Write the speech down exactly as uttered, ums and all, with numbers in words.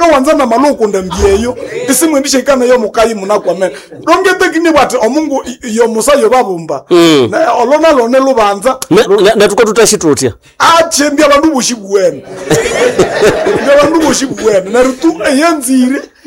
no wanzana maloko ndambieyo isimwendishe kana yo mukayi munakwa men donge tekini bwati omungu yo musayo babumba na olona lone lubanza na tuko tutashitutia ache mbya bandu bushibuwene mbya bandu bushibuwene na rutu eyanzire